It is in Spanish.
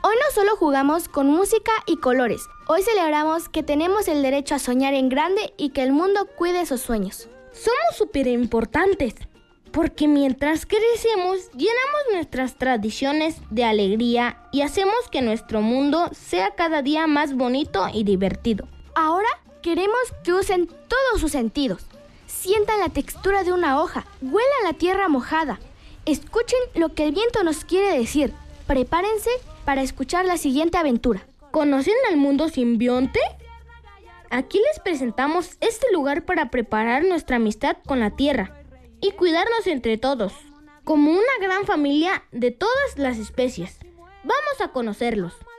Hoy no solo jugamos con música y colores, hoy celebramos que tenemos el derecho a soñar en grande y que el mundo cuide esos sueños. Somos súper importantes, porque mientras crecemos, llenamos nuestras tradiciones de alegría y hacemos que nuestro mundo sea cada día más bonito y divertido. Ahora queremos que usen todos sus sentidos. Sientan la textura de una hoja, huelan la tierra mojada, escuchen lo que el viento nos quiere decir. Prepárense para escuchar la siguiente aventura. ¿Conocen al mundo simbionte? Aquí les presentamos este lugar para preparar nuestra amistad con la tierra y cuidarnos entre todos, como una gran familia de todas las especies. Vamos a conocerlos.